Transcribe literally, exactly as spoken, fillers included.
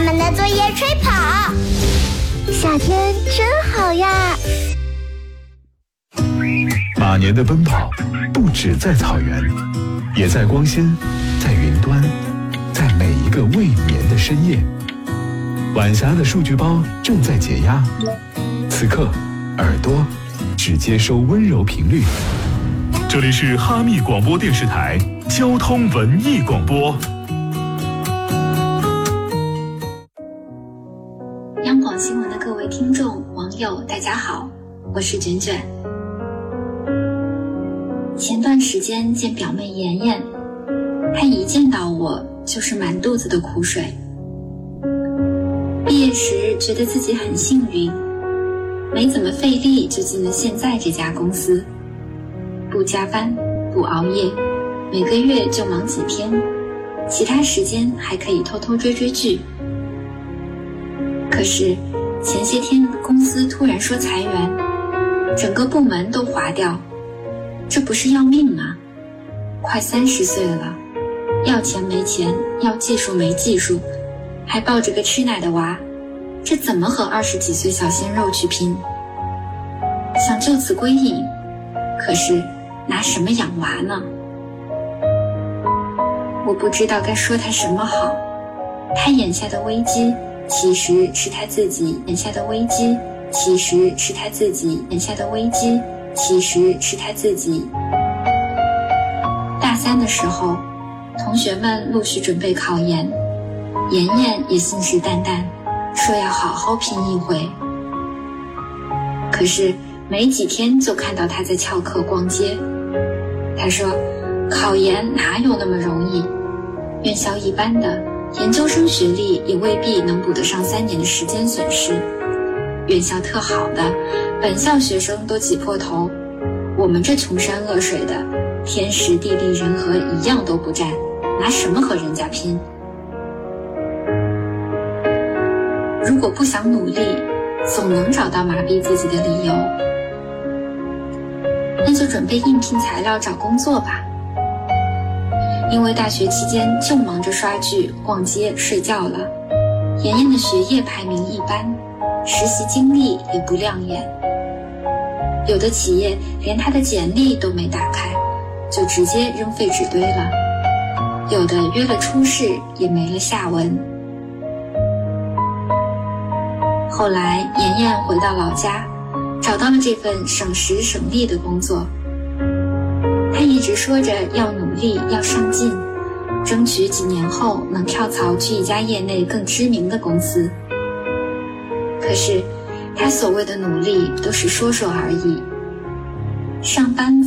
们的作业吹跑。 夏天真好呀！ 马年的奔跑不只在草原，也在光纤，在云端，在每一个未眠的深夜。晚霞的数据包正在解压，此刻耳朵只接收温柔频率。这里是哈密广播电视台交通文艺广播。 央广新闻的各位听众网友大家好，我是卷卷。前段时间见表妹妍妍，她一见到我就是满肚子的苦水。毕业时觉得自己很幸运，没怎么费力就进了现在这家公司，不加班不熬夜，每个月就忙几天，其他时间还可以偷偷追追剧。可是前些天公司突然说裁员，整个部门都划掉，这不是要命吗？快三十岁了，要钱没钱，要技术没技术，还抱着个吃奶的娃，这怎么和二十几岁小鲜肉去拼？想就此归隐，可是拿什么养娃呢？我不知道该说他什么好。他眼下的危机其实是他自己眼下的危机其实是他自己眼下的危机其实是他自己。大三的时候，同学们陆续准备考研，妍妍也信誓旦旦说要好好拼一回。可是没几天就看到他在翘课逛街。他说考研哪有那么容易，院校一般的研究生学历也未必能补得上三年的时间损失，院校特好的本校学生都挤破头，我们这穷山恶水的天时地利人和一样都不占，拿什么和人家拼？如果不想努力，总能找到麻痹自己的理由，那就准备应聘材料找工作吧。因为大学期间就忙着刷剧、逛街、睡觉了，妍妍的学业排名一般，实习经历也不亮眼。有的企业连她的简历都没打开，就直接扔废纸堆了，有的约了初试也没了下文。后来妍妍回到老家，找到了这份省时省力的工作。她一直说着要努力要上进，争取几年后能跳槽去一家业内更知名的公司。可是她所谓的努力都是说说而已，上班